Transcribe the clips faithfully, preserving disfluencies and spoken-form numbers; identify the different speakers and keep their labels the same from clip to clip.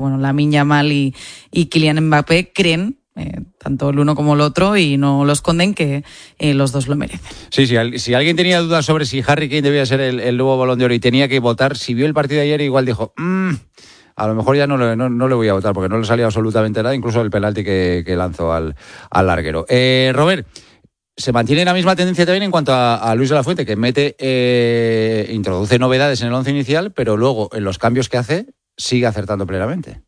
Speaker 1: bueno, Lamine Yamal y, y Kylian Mbappé creen, Eh, tanto el uno como el otro, y no lo esconden, que eh, los dos lo merecen.
Speaker 2: Sí, sí, al, si alguien tenía dudas sobre si Harry Kane debía ser el, el nuevo Balón de Oro y tenía que votar, si vio el partido de ayer igual dijo, mmm, a lo mejor ya no, le, no, no le voy a votar porque no le salió absolutamente nada, incluso el penalti que, que lanzó al, al larguero. Eh, Robert, se mantiene la misma tendencia también en cuanto a, a Luis de la Fuente, que mete, eh, introduce novedades en el once inicial, pero luego en los cambios que hace sigue acertando plenamente.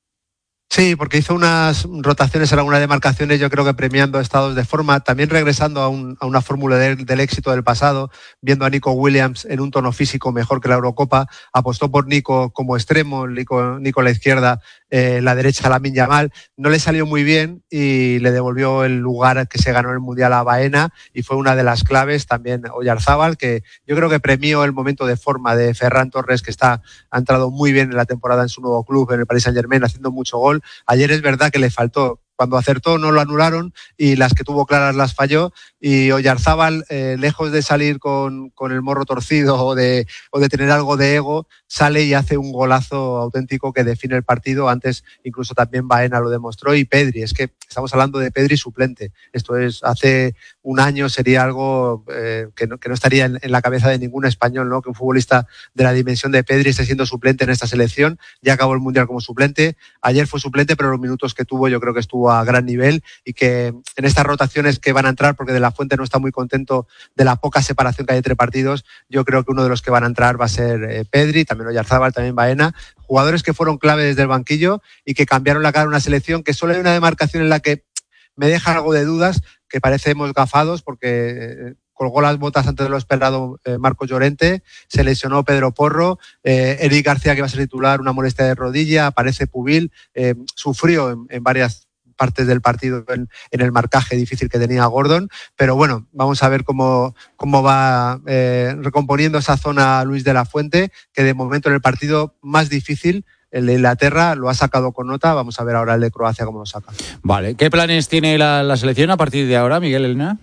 Speaker 3: Sí, porque hizo unas rotaciones en algunas demarcaciones, yo creo que premiando estados de forma, también regresando a, un, a una fórmula de, del éxito del pasado, viendo a Nico Williams en un tono físico mejor que la Eurocopa, apostó por Nico como extremo, Nico, Nico a la izquierda, eh, la derecha a Lamine Yamal, no le salió muy bien y le devolvió el lugar que se ganó en el Mundial a Baena, y fue una de las claves, también Oyarzábal, que yo creo que premió el momento de forma de Ferran Torres, que está, ha entrado muy bien en la temporada en su nuevo club, en el Paris Saint-Germain, haciendo mucho gol. Ayer es verdad que le faltó, cuando acertó no lo anularon y las que tuvo claras las falló, y Oyarzábal, eh, lejos de salir con, con el morro torcido o de, o de tener algo de ego, sale y hace un golazo auténtico que define el partido. Antes incluso también Baena lo demostró, y Pedri, es que estamos hablando de Pedri suplente, esto es, hace un año sería algo eh, que, no, que no estaría en, en la cabeza de ningún español, ¿no? Que un futbolista de la dimensión de Pedri esté siendo suplente en esta selección. Ya acabó el Mundial como suplente, ayer fue suplente, pero los minutos que tuvo yo creo que estuvo a gran nivel, y que en estas rotaciones que van a entrar, porque De la Fuente no está muy contento de la poca separación que hay entre partidos, yo creo que uno de los que van a entrar va a ser eh, Pedri, también Oyarzábal, también Baena, jugadores que fueron clave desde el banquillo y que cambiaron la cara de una selección que solo hay una demarcación en la que me deja algo de dudas, que parecemos gafados porque eh, colgó las botas antes de lo esperado eh, Marcos Llorente, se lesionó Pedro Porro, eh, Eric García, que va a ser titular, una molestia de rodilla, aparece Pubil, eh, sufrió en, en varias partes del partido en, en el marcaje difícil que tenía Gordon, pero bueno, vamos a ver cómo, cómo va eh, recomponiendo esa zona Luis de la Fuente, que de momento en el partido más difícil, el de Inglaterra, lo ha sacado con nota. Vamos a ver ahora el de Croacia cómo lo saca.
Speaker 2: Vale, ¿qué planes tiene la, la selección a partir de ahora, Miguel Elena?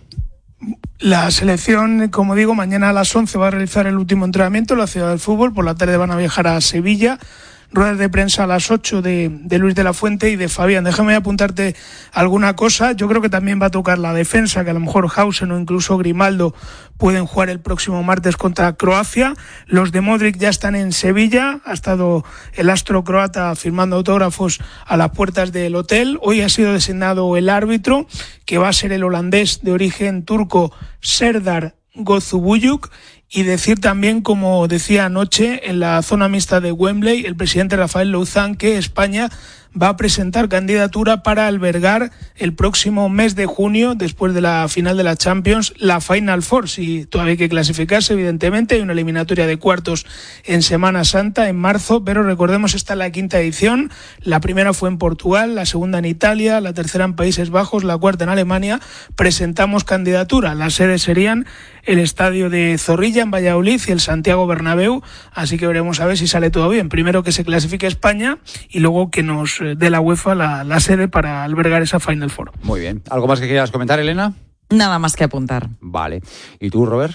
Speaker 4: La selección, como digo, mañana a las once va a realizar el último entrenamiento en la Ciudad del Fútbol, por la tarde van a viajar a Sevilla. Ruedas de prensa a las ocho de, de Luis de la Fuente y de Fabián. Déjame apuntarte alguna cosa. Yo creo que también va a tocar la defensa, que a lo mejor Hausen o incluso Grimaldo pueden jugar el próximo martes contra Croacia. Los de Modric ya están en Sevilla. Ha estado el astro croata firmando autógrafos a las puertas del hotel. Hoy ha sido designado el árbitro, que va a ser el holandés de origen turco Serdar Gozubuyuk. Y decir también, como decía anoche en la zona mixta de Wembley, el presidente Rafael Louzán, que España va a presentar candidatura para albergar el próximo mes de junio, después de la final de la Champions, la Final Four. Si todavía hay que clasificarse, evidentemente, hay una eliminatoria de cuartos en Semana Santa, en marzo, pero recordemos, esta es la quinta edición. La primera fue en Portugal, la segunda en Italia, la tercera en Países Bajos, la cuarta en Alemania. Presentamos candidatura. Las sedes serían el estadio de Zorrilla en Valladolid y el Santiago Bernabéu, así que veremos a ver si sale todo bien. Primero que se clasifique España y luego que nos dé la UEFA la, la sede para albergar esa Final Four.
Speaker 2: Muy bien. ¿Algo más que quieras comentar, Elena?
Speaker 1: Nada más que apuntar.
Speaker 2: Vale. ¿Y tú, Robert?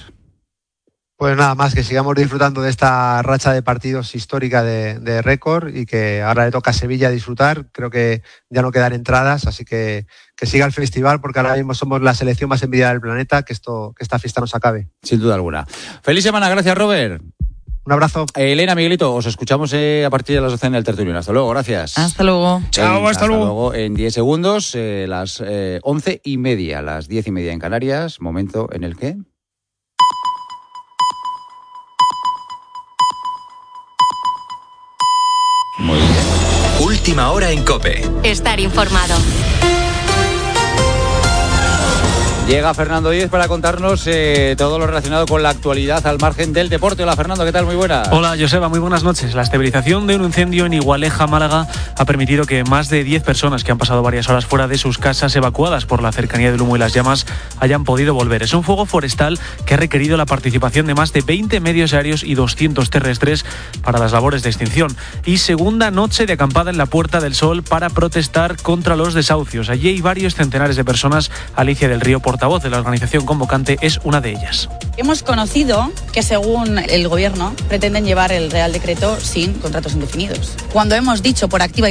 Speaker 3: Pues nada más, que sigamos disfrutando de esta racha de partidos histórica de, de récord, y que ahora le toca a Sevilla disfrutar. Creo que ya no quedan entradas, así que que siga el festival, porque ahora mismo somos la selección más envidiada del planeta. Que esto, que esta fiesta nos acabe.
Speaker 2: Sin duda alguna. Feliz semana, gracias, Robert.
Speaker 3: Un abrazo.
Speaker 2: Eh, Elena, Miguelito, os escuchamos eh, a partir de las doce en el tertulión. Hasta luego, gracias.
Speaker 1: Hasta luego.
Speaker 4: Chao,
Speaker 2: en,
Speaker 4: hasta, hasta luego.
Speaker 2: luego. En diez segundos, eh, las eh, once y media, las diez y media en Canarias, momento en el que... Muy bien.
Speaker 5: Última hora en COPE.
Speaker 6: Estar informado.
Speaker 2: Llega Fernando Díez para contarnos eh, todo lo relacionado con la actualidad al margen del deporte. Hola, Fernando, ¿qué tal? Muy buenas.
Speaker 7: Hola, Joseba, muy buenas noches. La estabilización de un incendio en Igualeja, Málaga, ha permitido que más de diez personas que han pasado varias horas fuera de sus casas, evacuadas por la cercanía del humo y las llamas, hayan podido volver. Es un fuego forestal que ha requerido la participación de más de veinte medios aéreos y doscientos terrestres para las labores de extinción. Y segunda noche de acampada en la Puerta del Sol para protestar contra los desahucios. Allí hay varios centenares de personas. Alicia del Río, portavoz de la organización convocante, es una de ellas.
Speaker 8: Hemos conocido que, según el Gobierno, pretenden llevar el Real Decreto sin contratos indefinidos. Cuando hemos dicho por activa y